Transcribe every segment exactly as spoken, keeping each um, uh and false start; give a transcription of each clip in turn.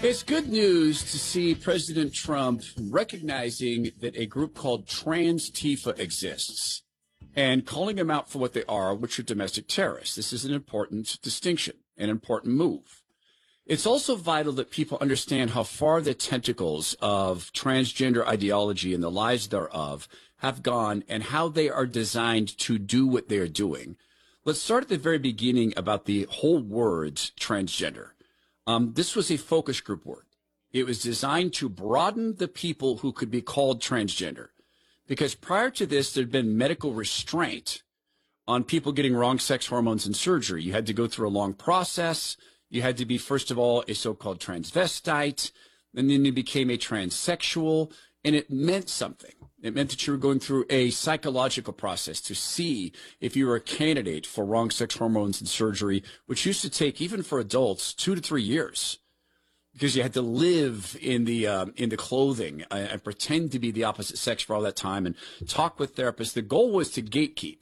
It's good news to see President Trump recognizing that a group called Trans Tifa exists and calling them out for what they are, which are domestic terrorists. This is an important distinction, an important move. It's also vital that people understand how far the tentacles of transgender ideology and the lies thereof have gone and how they are designed to do what they are doing. Let's start at the very beginning about the whole word transgender. Um, this was a focus group word. It was designed to broaden the people who could be called transgender. Because prior to this, there'd been medical restraint on people getting wrong sex hormones and surgery. You had to go through a long process. You had to be, first of all, a so-called transvestite, and then you became a transsexual, and it meant something. It meant that you were going through a psychological process to see if you were a candidate for wrong sex hormones and surgery, which used to take, even for adults, two to three years, because you had to live in the um, in the clothing uh, and pretend to be the opposite sex for all that time and talk with therapists. The goal was to gatekeep.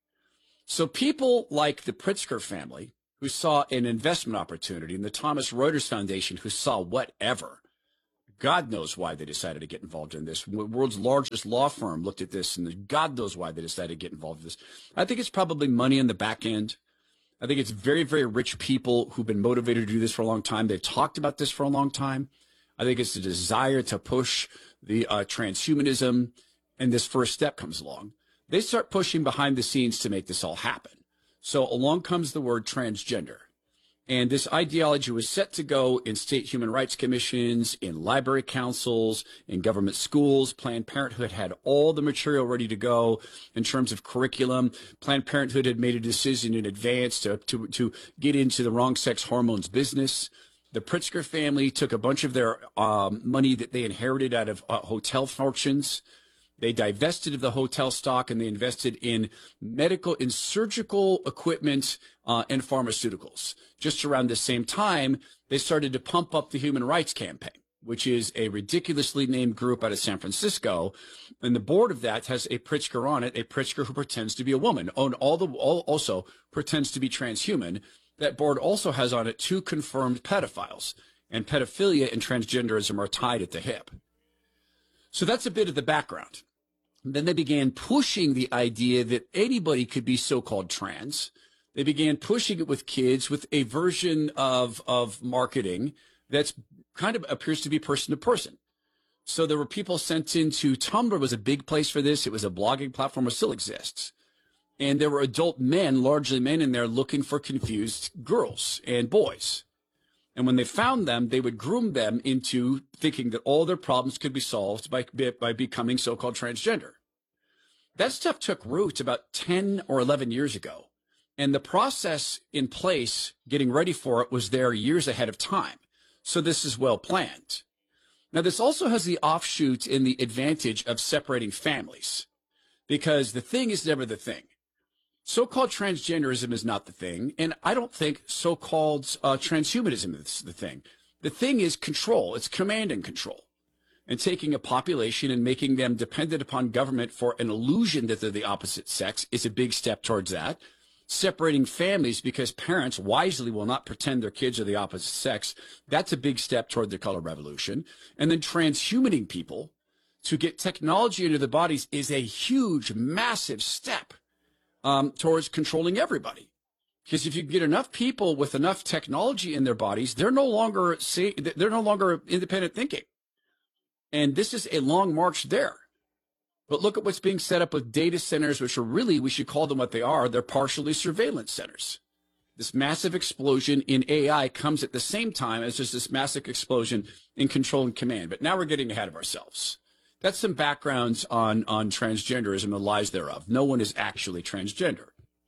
So people like the Pritzker family, who saw an investment opportunity, and the Thomas Reuters Foundation, who saw whatever. God knows why they decided to get involved in this. The world's largest law firm looked at this, and God knows why they decided to get involved in this. I think it's probably money in the back end. I think it's very, very rich people who've been motivated to do this for a long time. They've talked about this for a long time. I think it's the desire to push the uh, transhumanism, and this first step comes along. They start pushing behind the scenes to make this all happen. So along comes the word transgender. And this ideology was set to go in state human rights commissions, in library councils, in government schools. Planned Parenthood had all the material ready to go in terms of curriculum. Planned Parenthood had made a decision in advance to, to, to get into the wrong sex hormones business. The Pritzker family took a bunch of their um, money that they inherited out of uh, hotel fortunes. They divested of the hotel stock and they invested in medical and surgical equipment uh, and pharmaceuticals. Just around the same time, they started to pump up the Human Rights Campaign, which is a ridiculously named group out of San Francisco. And the board of that has a Pritzker on it, a Pritzker who pretends to be a woman, and all the all also pretends to be transhuman. That board also has on it two confirmed pedophiles, and pedophilia and transgenderism are tied at the hip. So that's a bit of the background. Then they began pushing the idea that anybody could be so-called trans. They began pushing it with kids with a version of, of marketing that's kind of appears to be person to person. So there were people sent into Tumblr was a big place for this. It was a blogging platform, which still exists. And there were adult men, largely men in there, looking for confused girls and boys. And when they found them, they would groom them into thinking that all their problems could be solved by, by becoming so-called transgender. That stuff took root about ten or eleven years ago. And the process in place, getting ready for it, was there years ahead of time. So this is well planned. Now, this also has the offshoot in the advantage of separating families, because the thing is never the thing. So-called transgenderism is not the thing, and I don't think so-called uh, transhumanism is the thing. The thing is control. It's command and control. And taking a population and making them dependent upon government for an illusion that they're the opposite sex is a big step towards that. Separating families because parents wisely will not pretend their kids are the opposite sex, that's a big step toward the color revolution. And then transhumaning people to get technology into their bodies is a huge, massive step Um, towards controlling everybody. Because if you get enough people with enough technology in their bodies, they're no longer say, they're no longer independent thinking. And this is a long march there. But look at what's being set up with data centers, which are really, we should call them what they are. They're partially surveillance centers. This massive explosion in A I comes at the same time as just this massive explosion in control and command. But now we're getting ahead of ourselves. That's some backgrounds on, on transgenderism and the lies thereof. No one is actually transgender.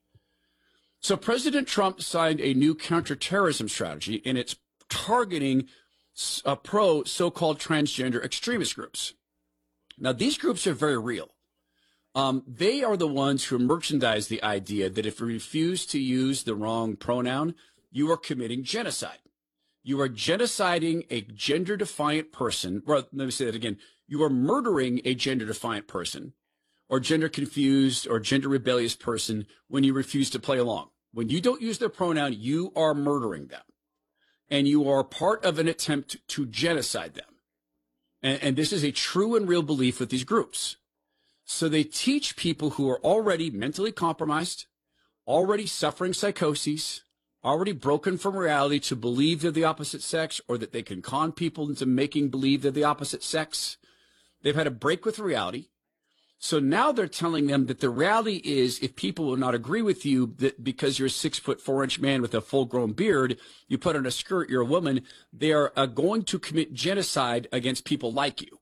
So President Trump signed a new counterterrorism strategy, and it's targeting uh, pro so-called transgender extremist groups. Now, these groups are very real. Um, they are the ones who merchandise the idea that if you refuse to use the wrong pronoun, you are committing genocide. You are genociding a gender-defiant person. Well, let me say that again. You are murdering a gender-defiant person or gender-confused or gender-rebellious person when you refuse to play along. When you don't use their pronoun, you are murdering them. and you are part of an attempt to genocide them. And, and this is a true and real belief with these groups. So they teach people who are already mentally compromised, already suffering psychoses, already broken from reality to believe they're the opposite sex, or that they can con people into making believe they're the opposite sex. They've had a break with reality. So now they're telling them that the reality is, if people will not agree with you, that because you're a six foot four inch man with a full grown beard, you put on a skirt, you're a woman, they are uh, going to commit genocide against people like you.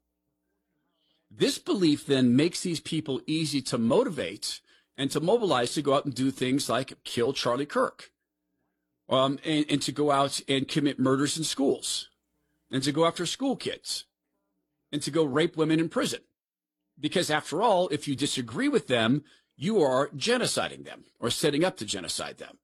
This belief then makes these people easy to motivate and to mobilize to go out and do things like kill Charlie Kirk, um, and, and to go out and commit murders in schools, and to go after school kids, and to go rape women in prison. Because after all, if you disagree with them, you are genociding them or setting up to genocide them.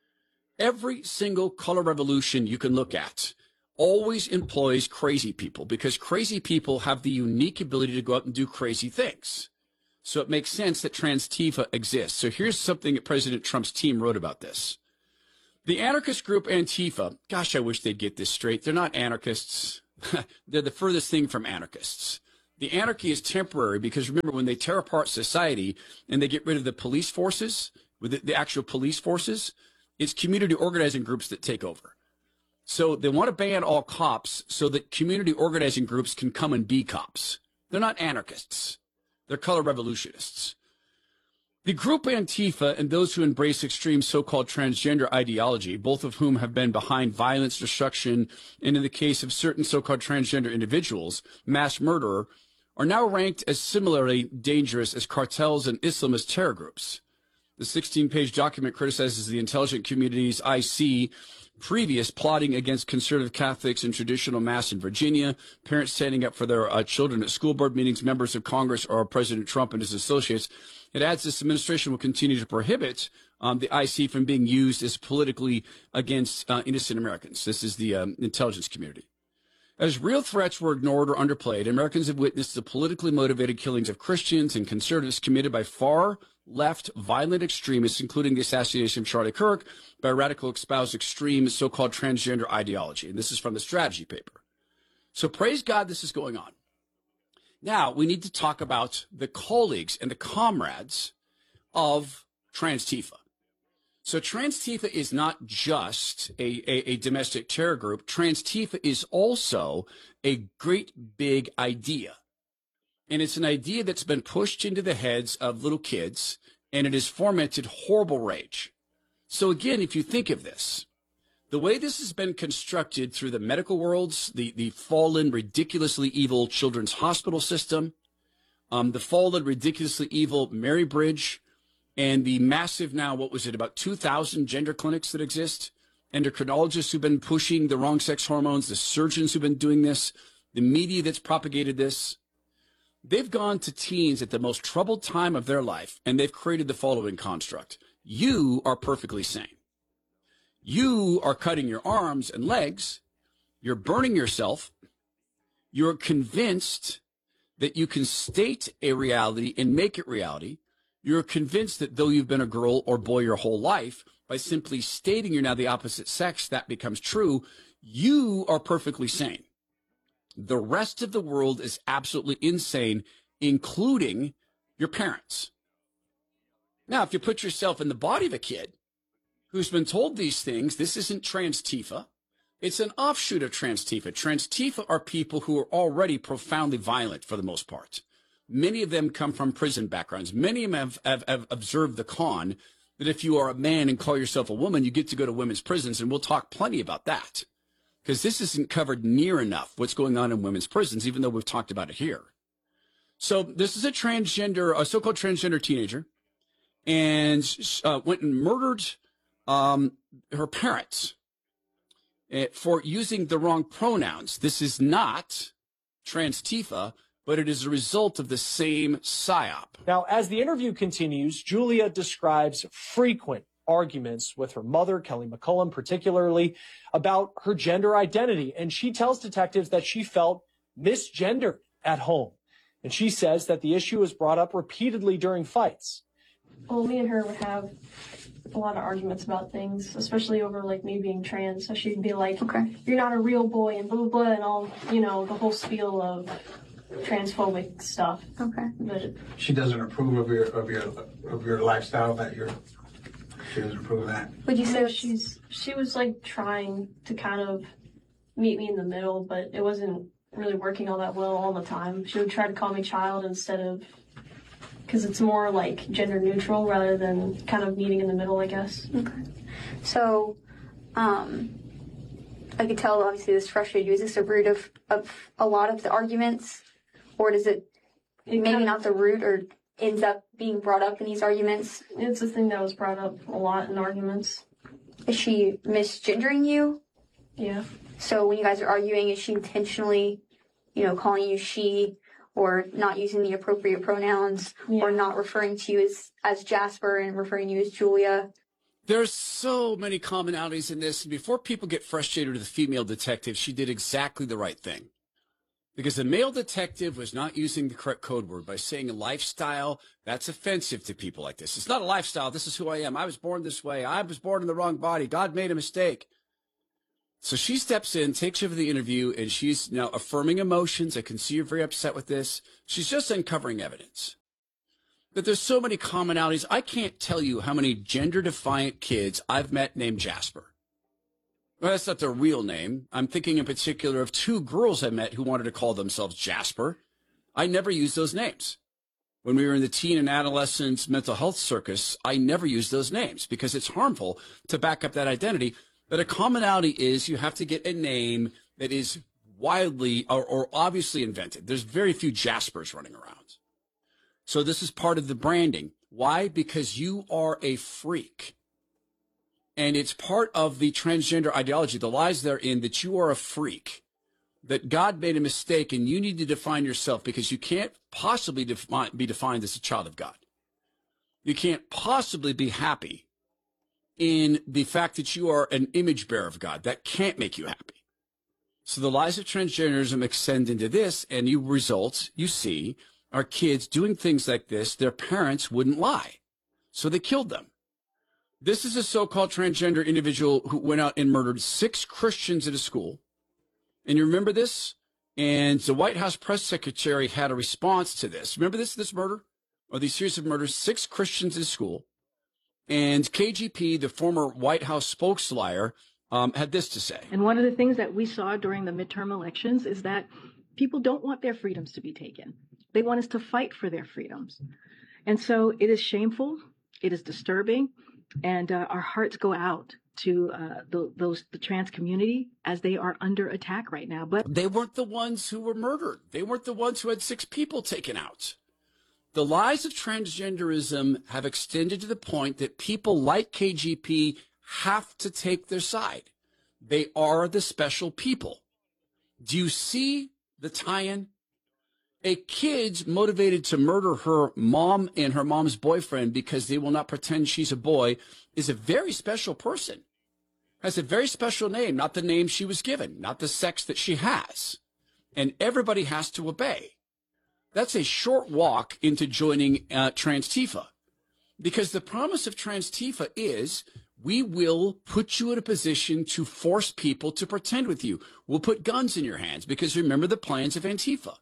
Every single color revolution you can look at always employs crazy people, because crazy people have the unique ability to go out and do crazy things. So it makes sense that Trans-Tifa exists. So here's something that President Trump's team wrote about this. The anarchist group Antifa, gosh, I wish they'd get this straight. They're not anarchists. They're the furthest thing from anarchists. The anarchy is temporary, because remember, when they tear apart society and they get rid of the police forces, with the, the actual police forces, it's community organizing groups that take over. So they want to ban all cops so that community organizing groups can come and be cops. They're not anarchists. They're color revolutionists. The group Antifa and those who embrace extreme so-called transgender ideology, both of whom have been behind violence, destruction, and in the case of certain so-called transgender individuals, mass murder, are now ranked as similarly dangerous as cartels and Islamist terror groups. The sixteen-page document criticizes the intelligent community's I C previous plotting against conservative Catholics in traditional mass in Virginia, parents standing up for their uh, children at school board meetings, members of Congress, or President Trump and his associates. It adds this administration will continue to prohibit um, the I C from being used as politically against uh, innocent Americans. This is the um, intelligence community. As real threats were ignored or underplayed, Americans have witnessed the politically motivated killings of Christians and conservatives committed by far left violent extremists, including the assassination of Charlie Kirk by a radical espoused extreme so-called transgender ideology. And this is from the strategy paper. So praise God this is going on. Now we need to talk about the colleagues and the comrades of Trans-Tifa. So Trans-Tifa is not just a, a, a domestic terror group. Trans-Tifa is also a great big idea. And it's an idea that's been pushed into the heads of little kids, and it has fomented horrible rage. So again, if you think of this, the way this has been constructed through the medical worlds, the, the fallen, ridiculously evil children's hospital system, um, the fallen, ridiculously evil Mary Bridge, and the massive now, what was it, about two thousand gender clinics that exist, endocrinologists who've been pushing the wrong sex hormones, the surgeons who've been doing this, the media that's propagated this. They've gone to teens at the most troubled time of their life, and they've created the following construct. You are perfectly sane. You are cutting your arms and legs. You're burning yourself. You're convinced that you can state a reality and make it reality. You're convinced that though you've been a girl or boy your whole life, by simply stating you're now the opposite sex, that becomes true. You are perfectly sane. The rest of the world is absolutely insane, including your parents. Now, if you put yourself in the body of a kid who's been told these things, this isn't Trans-Tifa. It's an offshoot of Trans-Tifa. Trans-Tifa are people who are already profoundly violent for the most part. Many of them come from prison backgrounds. Many of them have, have, have observed the con that if you are a man and call yourself a woman, you get to go to women's prisons, and we'll talk plenty about that. Because this isn't covered near enough, what's going on in women's prisons, even though we've talked about it here. So this is a transgender, a so-called transgender teenager, and uh, went and murdered um, her parents uh, for using the wrong pronouns. This is not Trans-Tifa, but it is a result of the same psyop. Now, as the interview continues, Julia describes frequent arguments with her mother, Kelly McCullum, particularly about her gender identity. And she tells detectives that she felt misgendered at home. And she says that the issue was brought up repeatedly during fights. Well, me and her would have a lot of arguments about things, especially over like me being trans. So she'd be like, okay, you're not a real boy and blah, blah, blah, and all, you know, the whole spiel of transphobic stuff. Okay. But she doesn't approve of your of your of your lifestyle that you're she doesn't approve of that. Would you you say know, she's she was like trying to kind of meet me in the middle, but it wasn't really working all that well all the time. She would try to call me child instead of, because it's more like gender neutral rather than kind of meeting in the middle, I guess. Okay. So, um, I could tell obviously this frustrated you. Is this the root of, of a lot of the arguments? Or does it, it maybe not the root, or ends up being brought up in these arguments? It's a thing that was brought up a lot in arguments. Is she misgendering you? Yeah. So when you guys are arguing, is she intentionally, you know, calling you she, or not using the appropriate pronouns, yeah, or not referring to you as, as Jasper and referring to you as Julia? There's so many commonalities in this. And before people get frustrated with the female detective, she did exactly the right thing. Because the male detective was not using the correct code word by saying a lifestyle. That's offensive to people like this. It's not a lifestyle. This is who I am. I was born this way. I was born in the wrong body. God made a mistake. So she steps in, takes over the interview, and she's now affirming emotions. I can see you're very upset with this. She's just uncovering evidence. But there's so many commonalities. I can't tell you how many gender-defiant kids I've met named Jasper. Well, that's not their real name. I'm thinking in particular of two girls I met who wanted to call themselves Jasper. I never used those names. When we were in the teen and adolescent mental health circus, I never used those names because it's harmful to back up that identity. But a commonality is you have to get a name that is widely or, or obviously invented. There's very few Jaspers running around. So this is part of the branding. Why? Because you are a freak. And it's part of the transgender ideology, the lies therein, that you are a freak, that God made a mistake and you need to define yourself because you can't possibly defi- be defined as a child of God. You can't possibly be happy in the fact that you are an image bearer of God. That can't make you happy. So the lies of transgenderism extend into this, and you result, you see, are kids doing things like this. Their parents wouldn't lie, so they killed them. This is a so-called transgender individual who went out and murdered six Christians at a school. And you remember this? And the White House press secretary had a response to this. Remember this, this murder? Or these series of murders, six Christians at a school. And K G P, the former White House spokesliar, um, had this to say. And one of the things that we saw during the midterm elections is that people don't want their freedoms to be taken. They want us to fight for their freedoms. And so it is shameful. It is disturbing. And uh, our hearts go out to uh, the, those the trans community as they are under attack right now. But they weren't the ones who were murdered. They weren't the ones who had six people taken out. The lies of transgenderism have extended to the point that people like K G P have to take their side. They are the special people. Do you see the tie-in? A kid's motivated to murder her mom and her mom's boyfriend because they will not pretend she's a boy is a very special person. Has a very special name, not the name she was given, not the sex that she has. And everybody has to obey. That's a short walk into joining uh, Trans-Tifa. Because the promise of Trans-Tifa is we will put you in a position to force people to pretend with you. We'll put guns in your hands because remember the plans of Antifa.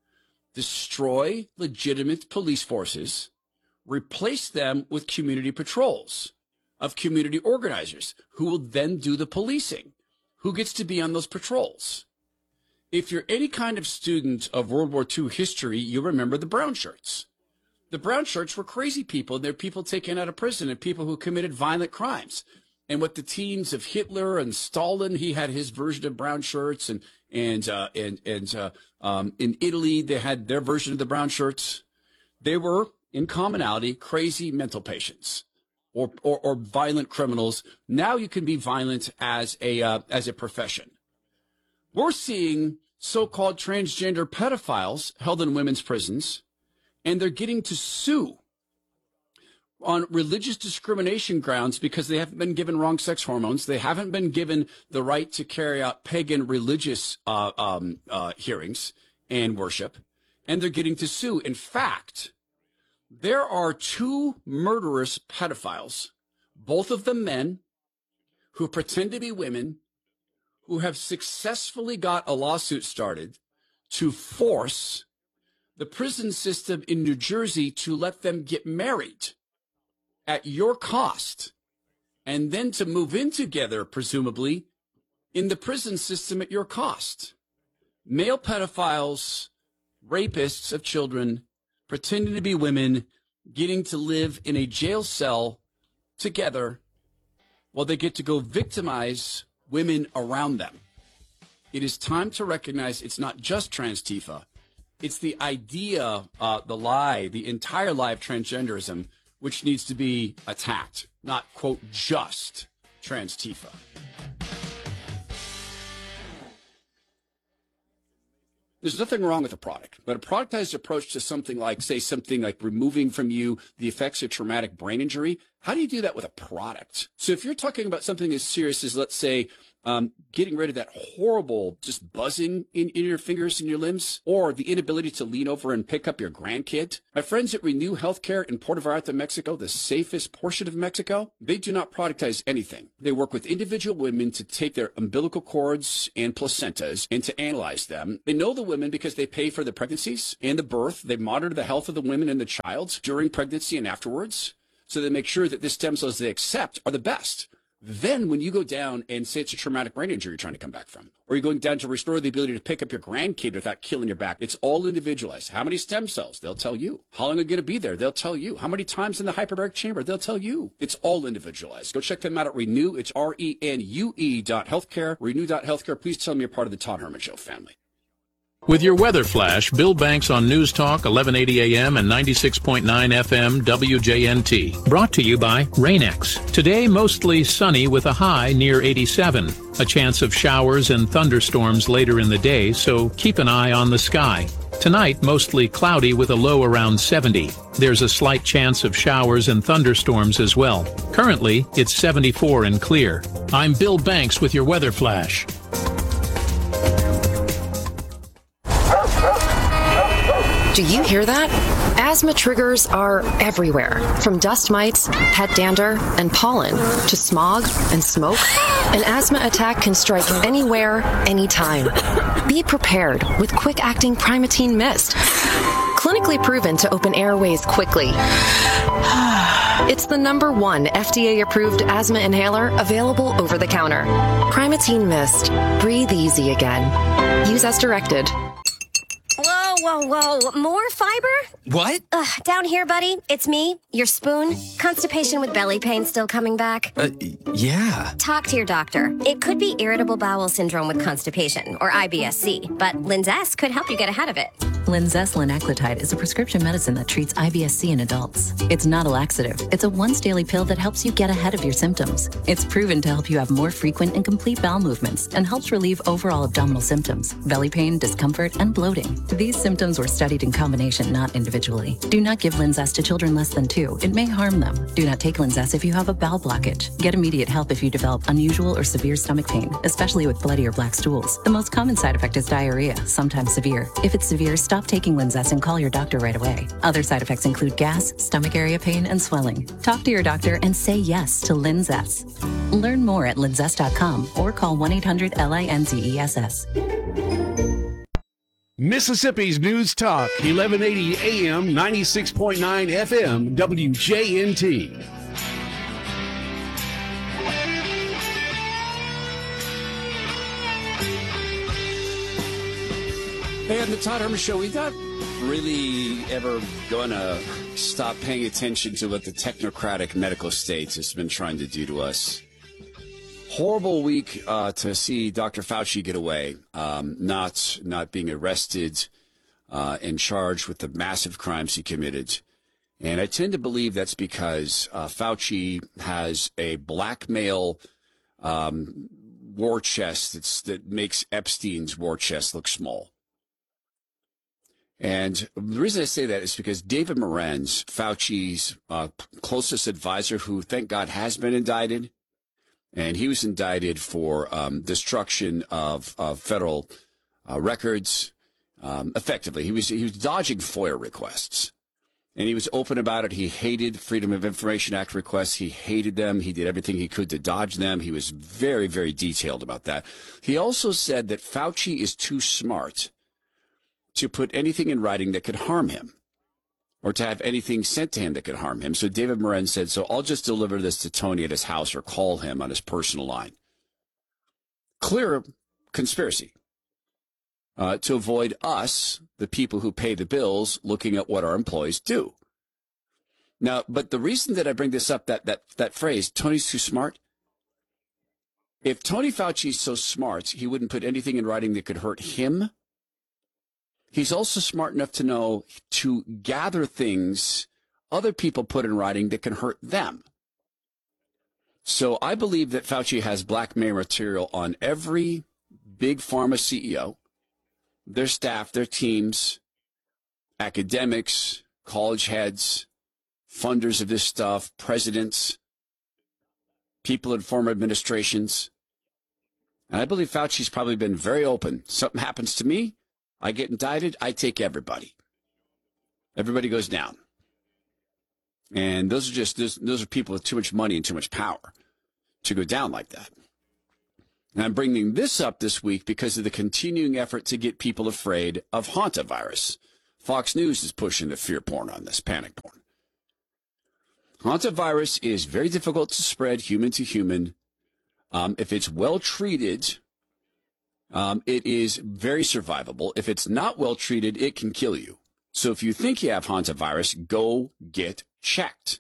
Destroy legitimate police forces, replace them with community patrols of community organizers who will then do the policing. Who gets to be on those patrols? If you're any kind of student of World War Two history, you remember the brown shirts. The brown shirts were crazy people. They're people taken out of prison and people who committed violent crimes. And with the teams of Hitler and Stalin, he had his version of brown shirts, and and uh, and and uh, um, in Italy they had their version of the brown shirts. They were, in commonality, crazy mental patients or or, or violent criminals. Now you can be violent as a uh, as a profession. We're seeing so-called transgender pedophiles held in women's prisons, and they're getting to sue on religious discrimination grounds because they haven't been given wrong sex hormones. They haven't been given the right to carry out pagan religious uh, um, uh, hearings and worship, and they're getting to sue. In fact, there are two murderous pedophiles, both of them men who pretend to be women, who have successfully got a lawsuit started to force the prison system in New Jersey to let them get married at your cost, and then to move in together, presumably, in the prison system at your cost. Male pedophiles, rapists of children, pretending to be women, getting to live in a jail cell together while they get to go victimize women around them. It is time to recognize it's not just trans Tifa. It's the idea, uh, the lie, the entire lie of transgenderism, which needs to be attacked, not, quote, just trans Tifa. There's nothing wrong with a product, but a productized approach to something like, say, something like removing from you the effects of traumatic brain injury, how do you do that with a product? So if you're talking about something as serious as, let's say, um, getting rid of that horrible just buzzing in, in your fingers and your limbs, or the inability to lean over and pick up your grandkid, my friends at Renew Healthcare in Puerto Vallarta, Mexico, the safest portion of Mexico, they do not productize anything. They work with individual women to take their umbilical cords and placentas and to analyze them. They know the women because they pay for the pregnancies and the birth. They monitor the health of the women and the child during pregnancy and afterwards. So they make sure that the stem cells they accept are the best. Then when you go down and say it's a traumatic brain injury you're trying to come back from, or you're going down to restore the ability to pick up your grandkid without killing your back, it's all individualized. How many stem cells? They'll tell you. How long are you going to be there? They'll tell you. How many times in the hyperbaric chamber? They'll tell you. It's all individualized. Go check them out at Renew. It's R E N U E dot healthcare. Renew dot healthcare. Please tell them you're part of the Todd Herman Show family. With your weather flash, Bill Banks on News Talk, eleven eighty A M and ninety-six point nine F M W J N T. Brought to you by Rain-X. Today, mostly sunny with a high near eighty-seven. A chance of showers and thunderstorms later in the day, so keep an eye on the sky. Tonight, mostly cloudy with a low around seventy. There's a slight chance of showers and thunderstorms as well. Currently, it's seventy-four and clear. I'm Bill Banks with your weather flash. Do you hear that? Asthma triggers are everywhere, from dust mites, pet dander, and pollen, to smog and smoke. An asthma attack can strike anywhere, anytime. Be prepared with quick-acting Primatene Mist. Clinically proven to open airways quickly. It's the number one F D A-approved asthma inhaler available over the counter. Primatene Mist. Breathe easy again. Use as directed. Whoa, whoa, whoa. More fiber? What? Ugh, down here, buddy. It's me, your spoon. Constipation with belly pain still coming back? Uh, yeah. Talk to your doctor. It could be irritable bowel syndrome with constipation, or I B S C, but Linzess could help you get ahead of it. Linzess linaclotide is a prescription medicine that treats I B S C in adults. It's not a laxative. It's a once-daily pill that helps you get ahead of your symptoms. It's proven to help you have more frequent and complete bowel movements and helps relieve overall abdominal symptoms, belly pain, discomfort, and bloating. These symptoms were studied in combination, not individually. Do not give Linzess to children less than two. It may harm them. Do not take Linzess if you have a bowel blockage. Get immediate help if you develop unusual or severe stomach pain, especially with bloody or black stools. The most common side effect is diarrhea, sometimes severe. If it's severe, stop taking Linzess and call your doctor right away. Other side effects include gas, stomach area pain, and swelling. Talk to your doctor and say yes to Linzess. Learn more at linzess dot com or call one eight hundred L I N Z E S S. Mississippi's News Talk, eleven eighty A M, ninety-six point nine F M, W J N T. Hey, on the Todd Herman Show, we're not really ever going to stop paying attention to what the technocratic medical state has been trying to do to us. Horrible week uh, to see Doctor Fauci get away, um, not not being arrested uh, and charged with the massive crimes he committed. And I tend to believe that's because uh, Fauci has a blackmail um, war chest that's, that makes Epstein's war chest look small. And the reason I say that is because David Morenz, Fauci's uh, closest advisor, who, thank God, has been indicted, and he was indicted for um, destruction of, of federal uh, records. Um, effectively, he was he was dodging FOIA requests, And he was open about it. He hated Freedom of Information Act requests. He hated them. He did everything he could to dodge them. He was very, very detailed about that. He also said that Fauci is too smart to put anything in writing that could harm him or to have anything sent to him that could harm him. So David Moran said, so I'll just deliver this to Tony at his house or call him on his personal line. Clear conspiracy uh, to avoid us, the people who pay the bills, looking at what our employees do. Now, but the reason that I bring this up, that that that phrase, Tony's too smart, if Tony Fauci is so smart, he wouldn't put anything in writing that could hurt him. He's also smart enough to know to gather things other people put in writing that can hurt them. So I believe that Fauci has blackmail material on every big pharma C E O, their staff, their teams, academics, college heads, funders of this stuff, presidents, people in former administrations. And I believe Fauci's probably been very open. Something happens to me, I get indicted, I take everybody. Everybody goes down. And those are just, those, those are people with too much money and too much power to go down like that. And I'm bringing this up this week because of the continuing effort to get people afraid of hantavirus. Fox News is pushing the fear porn on this, panic porn. Hantavirus is very difficult to spread human to human. Um, if it's well treated, um, it is very survivable. If it's not well treated, it can kill you. So if you think you have hantavirus, go get checked.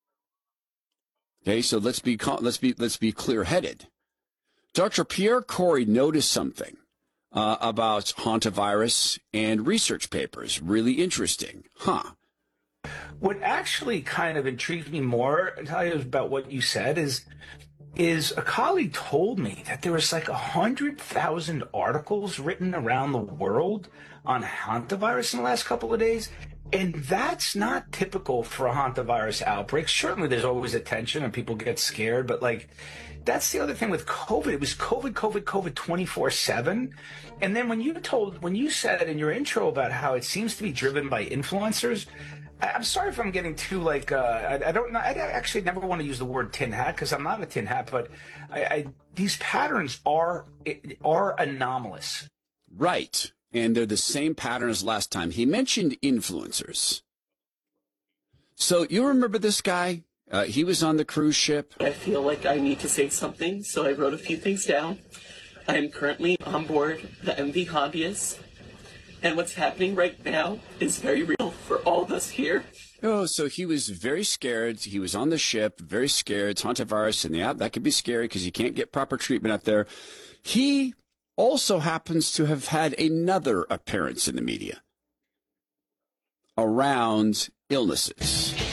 Okay, so let's be let's be let's be clear-headed. Doctor Pierre Corey noticed something uh, about hantavirus and research papers. Really interesting, huh? What actually kind of intrigued me more, I'll tell you about what you said, is is a colleague told me that there was like a hundred thousand articles written around the world on hantavirus in the last couple of days. And that's not typical for a hantavirus outbreak. Certainly there's always attention and people get scared, but like, that's the other thing with COVID. It was COVID, COVID, COVID twenty-four seven. And then when you told, when you said in your intro about how it seems to be driven by influencers, I, I'm sorry if I'm getting too like, uh, I, I don't know. I actually never want to use the word tin hat because I'm not a tin hat, but I, I, these patterns are, are anomalous. Right. And they're the same pattern as last time. He mentioned influencers. So you remember this guy? Uh, he was on the cruise ship. I feel like I need to say something, so I wrote a few things down. I am currently on board the M V Hobbyist, and what's happening right now is very real for all of us here. Oh, so he was very scared. He was on the ship, very scared. It's hantavirus, and yeah, that could be scary because you can't get proper treatment out there. He also happens to have had another appearance in the media around illnesses.